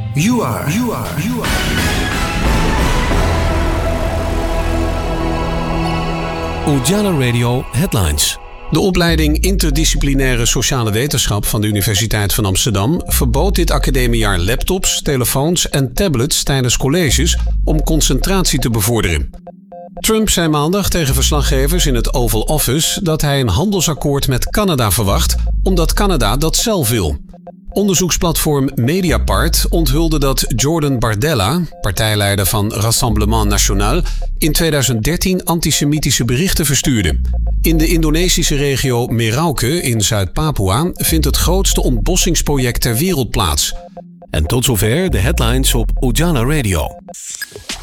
You are. Ujala Radio Headlines. De opleiding Interdisciplinaire Sociale Wetenschap van de Universiteit van Amsterdam verbood dit academiejaar laptops, telefoons en tablets tijdens colleges om concentratie te bevorderen. Trump zei maandag tegen verslaggevers in het Oval Office dat hij een handelsakkoord met Canada verwacht, omdat Canada dat zelf wil. Onderzoeksplatform Mediapart onthulde dat Jordan Bardella, partijleider van Rassemblement National, in 2013 antisemitische berichten verstuurde. In de Indonesische regio Merauke in Zuid-Papua vindt het grootste ontbossingsproject ter wereld plaats. En tot zover de headlines op Ujala Radio.